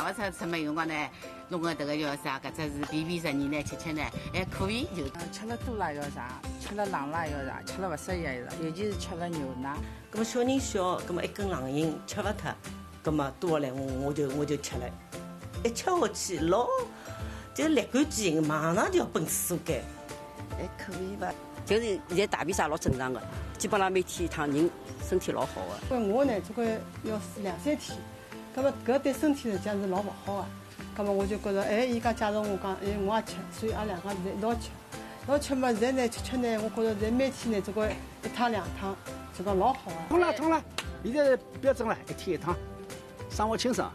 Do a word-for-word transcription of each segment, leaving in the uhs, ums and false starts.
不出出门用光呢，弄个这个叫啥？搿只是便便食呢，吃吃呢还可以就。 吃了多了要啥？吃了冷了要啥？吃了不适宜要啥？尤其是吃了牛奶。 咁么小人小，咁么一根冷饮吃勿脱，咁么多了我我就我就吃了，一吃下去老就立竿见影，马上就要奔厕所间。 还可以吧，就是现在大便啥老正常的，基本上每天一趟，人身体老好的。 我呢，这个要是两三天，那么搿对身体来讲是老勿好的。那么我就觉着，哎，伊讲介绍我讲，哎，我也吃，所以阿两家侪一道吃。一道吃嘛，现在呢吃吃呢，我觉着在每天呢这个一趟两趟，这个老好啊。 通了通了，现在不要整了，一天一趟，生活清爽。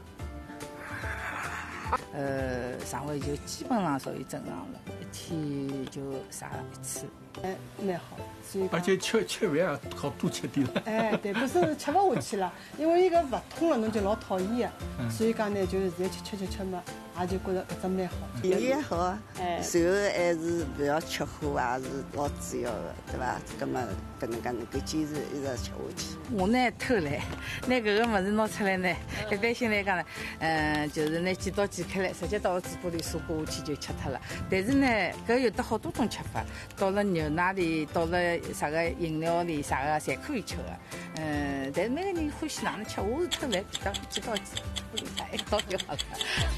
呃，肠胃就基本上属于正常了，一天就啥一次。 哎，蛮好，所以而且吃吃饭啊，好多吃点了。 哎，对，不是吃不下去了，因为伊个勿通了，侬就老讨厌的， 嗯、 所以讲呢，就是现在吃吃吃吃嘛，也就觉着搿只蛮好。 也也好啊，哎，随后还是不要吃火，也是老主要的，对吧？搿么搿能介能够坚持一直吃下去。 我呢偷来，拿搿个物事拿出来呢，一般性来讲呢，嗯，就是拿几刀剪开来，直接到嘴巴里嗦过下去就吃脱了。但是呢，搿有得好多种吃法，到了牛奶里，到了啥个饮料里，啥个侪可以吃的。嗯，但是每个人欢喜哪能吃，我是偷来几刀几刀几刀啥一刀就好了。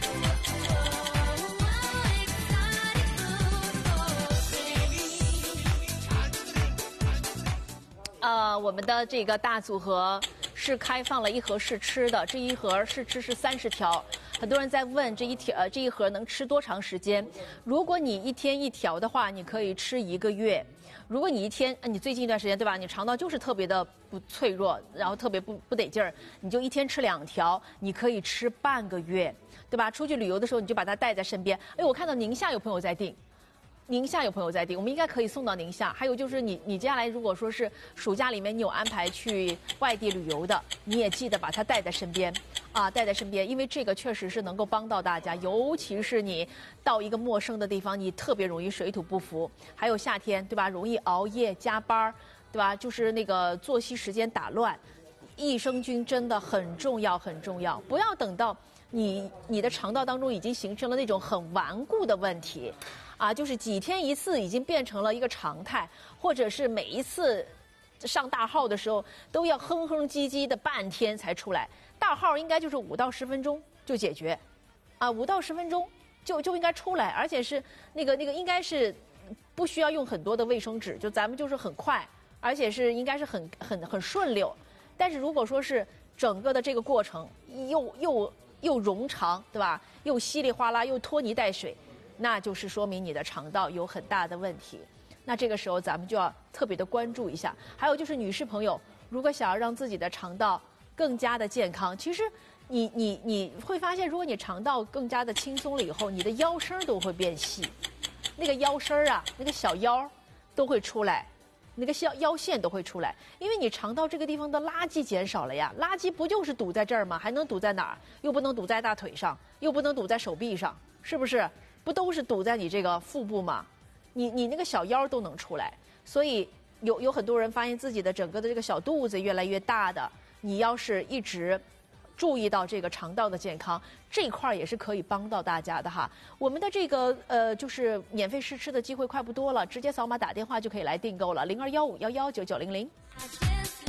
呃，我们的这个大组合是开放了一盒试吃的，这一盒试吃是三十条。很多人在问这一条呃这一盒能吃多长时间？如果你一天一条的话，你可以吃一个月。如果你一天，你最近一段时间对吧？你肠道就是特别的不脆弱，然后特别不不得劲儿，你就一天吃两条，你可以吃半个月，对吧？出去旅游的时候你就把它带在身边。哎，我看到宁夏有朋友在订。宁夏有朋友在订，我们应该可以送到宁夏。还有就是你，你接下来如果说是暑假里面你有安排去外地旅游的，你也记得把它带在身边，啊，带在身边，因为这个确实是能够帮到大家，尤其是你到一个陌生的地方，你特别容易水土不服。还有夏天，对吧？容易熬夜加班，对吧？就是那个作息时间打乱，益生菌真的很重要，很重要。不要等到你你的肠道当中已经形成了那种很顽固的问题。啊，就是几天一次已经变成了一个常态，或者是每一次上大号的时候都要哼哼唧唧的半天才出来。大号应该就是五到十分钟就解决，啊，五到十分钟就就应该出来，而且是那个那个应该是不需要用很多的卫生纸，就咱们就是很快，而且是应该是很很很顺溜。但是如果说是整个的这个过程又又又冗长，对吧？又稀里哗啦，又拖泥带水。那就是说明你的肠道有很大的问题，那这个时候咱们就要特别的关注一下。还有就是女士朋友，如果想要让自己的肠道更加的健康，其实你你你会发现，如果你肠道更加的轻松了以后，你的腰身都会变细，那个腰身啊，那个小腰都会出来，那个腰腰线都会出来，因为你肠道这个地方的垃圾减少了呀，垃圾不就是堵在这儿吗？还能堵在哪儿？又不能堵在大腿上，又不能堵在手臂上，是不是？不都是堵在你这个腹部吗？你你那个小腰都能出来，所以有有很多人发现自己的整个的这个小肚子越来越大的，你要是一直注意到这个肠道的健康，这块也是可以帮到大家的哈。我们的这个呃就是免费试吃的机会快不多了，直接扫码打电话就可以来订购了，零二幺五幺幺九九零零。